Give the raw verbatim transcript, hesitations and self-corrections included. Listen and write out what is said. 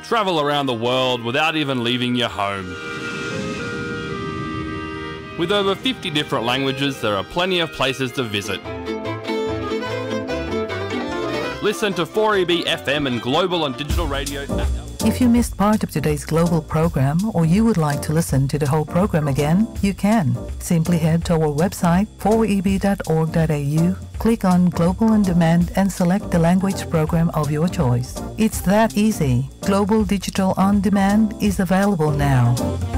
Travel around the world without even leaving your home. With over fifty different languages, there are plenty of places to visit. Listen to four E B F M and global and digital radio. If you missed part of today's global program or you would like to listen to the whole program again, you can. Simply head to our website four e b dot org dot a u, click on Global on Demand and select the language program of your choice. It's that easy. Global Digital On Demand is available now.